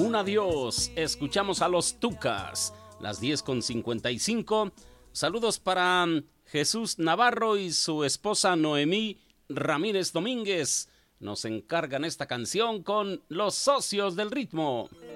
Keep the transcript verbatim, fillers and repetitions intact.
un adiós. Escuchamos a los Tucas, las diez con cincuenta y cinco. Saludos para Jesús Navarro y su esposa Noemí Ramírez Domínguez. Nos encargan esta canción con los socios del ritmo.